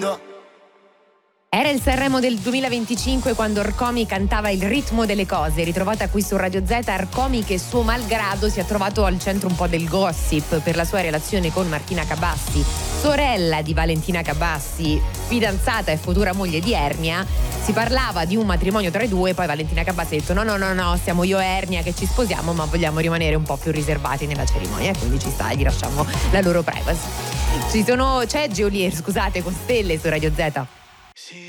Era il Sanremo del 2025 quando Arcomi cantava Il ritmo delle cose. Ritrovata qui su Radio Z, Arcomi che suo malgrado si è trovato al centro un po' del gossip per la sua relazione con Martina Cabassi, sorella di Valentina Cabassi, fidanzata e futura moglie di Ernia. Si parlava di un matrimonio tra i due, poi Valentina Cabassi ha detto no, siamo io e Ernia che ci sposiamo, ma vogliamo rimanere un po' più riservati nella cerimonia, quindi ci sta, gli lasciamo la loro privacy. C'è Geolier, scusate, con Stelle su Radio Z.